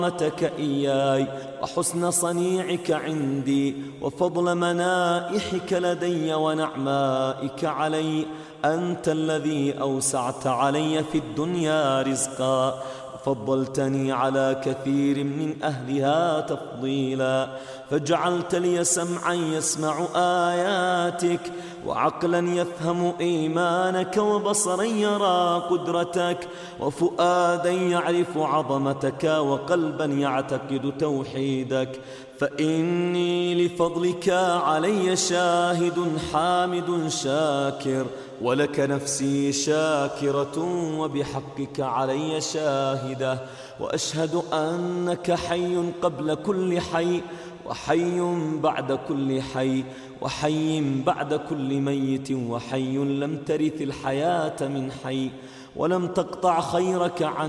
رحمتك إياي وحسن صنيعك عندي وفضل منائحك لدي ونعمائك علي. أنت الذي أوسعت علي في الدنيا رزقا وفضلتني على كثير من أهلها تفضيلا، فجعلت لي سمعا يسمع آياتك وعقلا يفهم إيمانك وبصرا يرى قدرتك وفؤادا يعرف عظمتك وقلبا يعتقد توحيدك. فإني لفضلك علي شاهد حامد شاكر، ولك نفسي شاكرة وبحقك علي شاهدة، وأشهد أنك حي قبل كل حي وحي بعد كل حي وحي بعد كل ميت وحي لم ترث الحياة من حي ولم تقطع خيرك عن